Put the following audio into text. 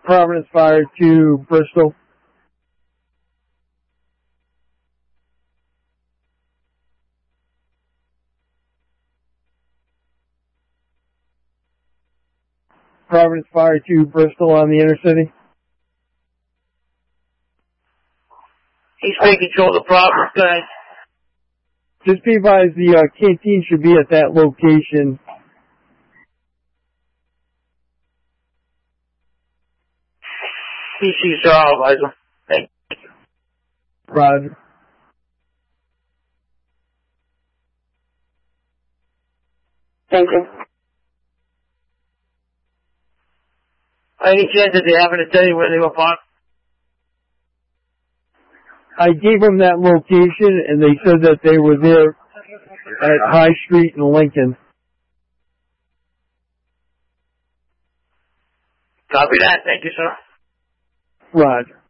Providence Fire to Bristol. Providence Fire to Bristol on the intercity. He's taking control of the Providence guys. Just be advised, the canteen should be at that location. PC Star Advisor. Thank you. Roger. Thank you. Any chance that they happen to tell you where they were parked? I gave them that location, and they said that they were there at High Street in Lincoln. Copy that. Thank you, sir. Roger.